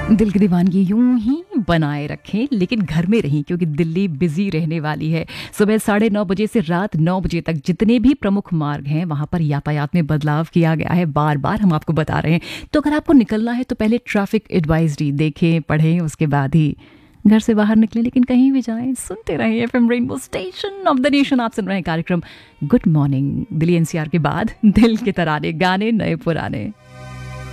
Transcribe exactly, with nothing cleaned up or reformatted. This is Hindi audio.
दिल की दीवानगी यूं ही बनाए रखें, लेकिन घर में रहें क्योंकि दिल्ली बिजी रहने वाली है। सुबह साढ़े नौ बजे से रात नौ बजे तक जितने भी प्रमुख मार्ग हैं वहां पर यातायात में बदलाव किया गया है, बार बार हम आपको बता रहे हैं। तो अगर आपको निकलना है तो पहले ट्रैफिक एडवाइजरी देखें, पढ़ें, उसके बाद ही घर से बाहर निकलें। लेकिन कहीं भी जाएं, सुनते रहें FM rainbow station of the nation. आप सुन रहे हैं कार्यक्रम गुड मॉर्निंग दिल्ली एनसीआर के बाद दिल के तराने, गाने नए पुराने।